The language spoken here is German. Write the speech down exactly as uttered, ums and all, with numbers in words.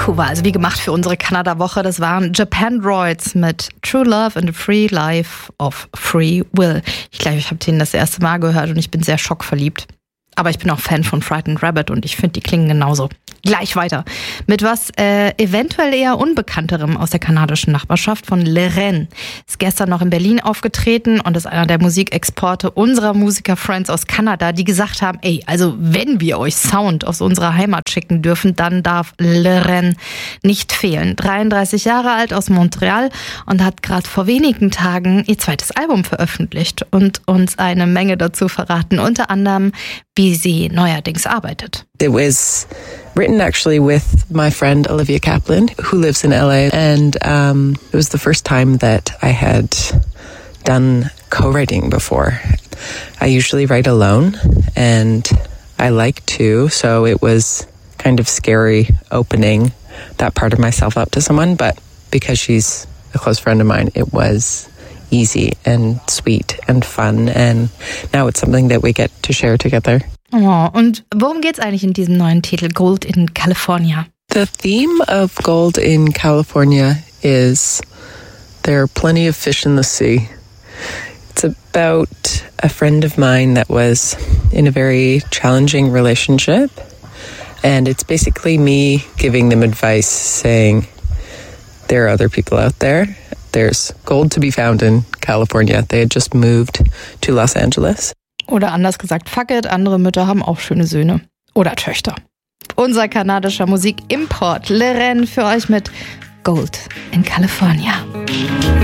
Vancouver, also wie gemacht für unsere Kanada-Woche. Das waren Japandroids mit True Love and a Free Life of Free Will. Ich glaube, ich habe den das erste Mal gehört und ich bin sehr schockverliebt. Aber ich bin auch Fan von Frightened Rabbit und ich finde, die klingen genauso. Gleich weiter mit was äh, eventuell eher Unbekannterem aus der kanadischen Nachbarschaft von Le Rennes. Ist gestern noch in Berlin aufgetreten und ist einer der Musikexporte unserer Musiker-Friends aus Kanada, die gesagt haben, ey, also wenn wir euch Sound aus unserer Heimat schicken dürfen, dann darf Le Rennes nicht fehlen. dreiunddreißig Jahre alt, aus Montreal, und hat gerade vor wenigen Tagen ihr zweites Album veröffentlicht und uns eine Menge dazu verraten, unter anderem, wie sie neuerdings arbeitet. It was written actually with my friend Olivia Kaplan, who lives in L A, and um, it was the first time that I had done co-writing before. I usually write alone, and I like to, so it was kind of scary opening that part of myself up to someone, but because she's a close friend of mine, it was easy and sweet and fun, and now it's something that we get to share together. Oh, und worum geht's eigentlich in diesem neuen Titel, Gold in California? The theme of Gold in California is there are plenty of fish in the sea. It's about a friend of mine that was in a very challenging relationship, and it's basically me giving them advice, saying there are other people out there. There's gold to be found in California. They had just moved to Los Angeles. Oder anders gesagt, fuck it, andere Mütter haben auch schöne Söhne. Oder Töchter. Unser kanadischer Musikimport Le Rennes für euch mit Gold in California.